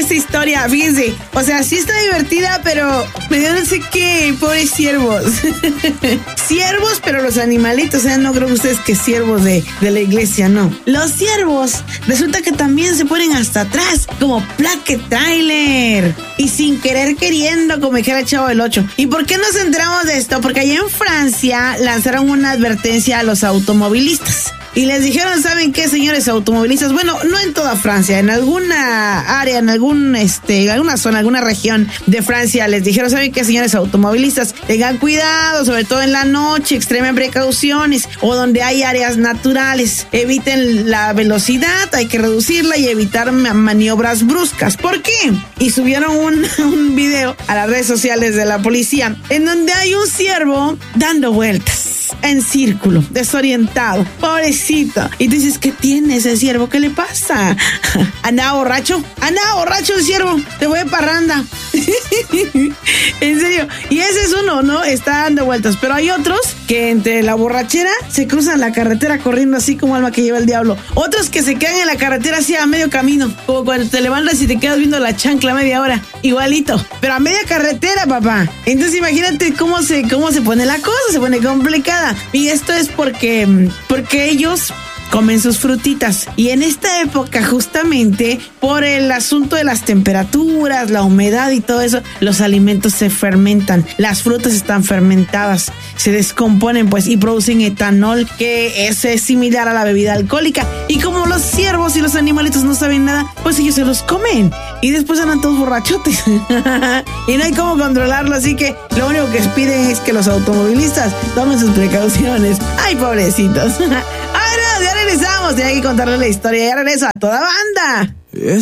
esta historia, fíjense. O sea, sí está divertida, pero me dio no sé qué, pobres ciervos. Ciervos, pero los animalitos, o sea, no creo que ustedes que ciervos de la iglesia, no. Los ciervos, resulta que también se ponen hasta atrás, como plaque trailer. Y sin querer queriendo, como dijera el Chavo del 8. ¿Y por qué nos enteramos de esto? Porque allá en Francia lanzaron una advertencia a los automovilistas. Y les dijeron, ¿saben qué, señores automovilistas? Bueno, no en toda Francia, en alguna área, en alguna zona, alguna región de Francia, les dijeron, ¿saben qué, señores automovilistas? Tengan cuidado, sobre todo en la noche, extremen precauciones, o donde hay áreas naturales. Eviten la velocidad, hay que reducirla y evitar maniobras bruscas. ¿Por qué? Y subieron un video a las redes sociales de la policía, en donde hay un ciervo dando vueltas en círculo, desorientado, pobrecito. Y tú dices, ¿qué tiene ese ciervo? ¿Qué le pasa? ¿Andaba borracho el ciervo? Te voy de parranda. En serio. Y ese es uno, ¿no? Está dando vueltas. Pero hay otros que entre la borrachera se cruzan la carretera corriendo así como alma que lleva el diablo. Otros que se quedan en la carretera así a medio camino, como cuando te levantas y te quedas viendo la chancla media hora. Igualito, pero a media carretera, papá. Entonces imagínate cómo se pone la cosa, se pone complicada. Y esto es porque ellos comen sus frutitas. Y en esta época, justamente, por el asunto de las temperaturas, la humedad y todo eso, los alimentos se fermentan. Las frutas están fermentadas, se descomponen, pues, y producen etanol, que es similar a la bebida alcohólica. Y como los ciervos y los animalitos no saben nada, pues ellos se los comen. Y después andan todos borrachotes. Y no hay cómo controlarlo, así que lo único que piden es que los automovilistas tomen sus precauciones. ¡Ay, pobrecitos! Ya regresamos, tenía que contarles la historia. Ya regreso a toda banda.